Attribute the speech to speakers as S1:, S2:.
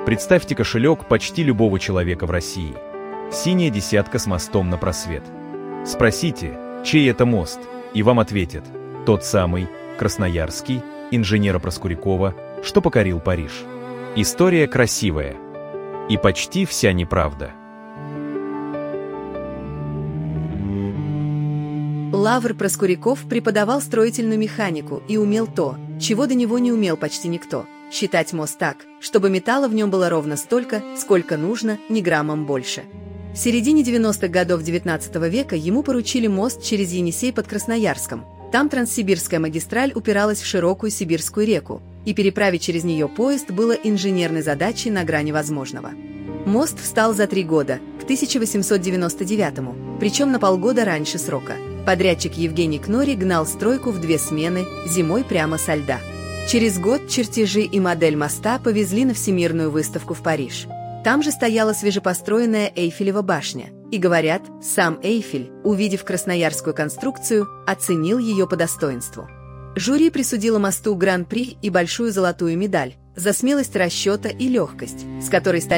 S1: Представьте кошелек почти любого человека в России. Синяя десятка с мостом на просвет. Спросите, чей это мост, и вам ответят: тот самый, красноярский, инженера Проскурякова, что покорил Париж. История красивая. И почти вся неправда.
S2: Лавр Проскуряков преподавал строительную механику и умел то, чего до него не умел почти никто – считать мост так, чтобы металла в нем было ровно столько, сколько нужно, ни граммом больше. В середине 90-х годов XIX века ему поручили мост через Енисей под Красноярском. Там Транссибирская магистраль упиралась в широкую Сибирскую реку, и переправить через нее поезд было инженерной задачей на грани возможного. Мост встал за 3 года, к 1899-му, причем на полгода раньше срока. Подрядчик Евгений Кнори гнал стройку в 2 смены, зимой прямо со льда. Через год чертежи и модель моста повезли на Всемирную выставку в Париж. Там же стояла свежепостроенная Эйфелева башня. И говорят, сам Эйфель, увидев красноярскую конструкцию, оценил ее по достоинству. Жюри присудило мосту гран-при и большую золотую медаль за смелость расчета и легкость, с которой